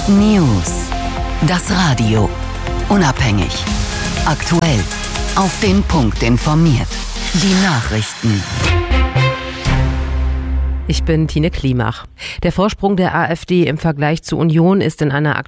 News. Das Radio. Unabhängig. Aktuell. Auf den Punkt informiert. Die Nachrichten. Ich bin Tine Klimach. Der Vorsprung der AfD im Vergleich zu Union ist in einer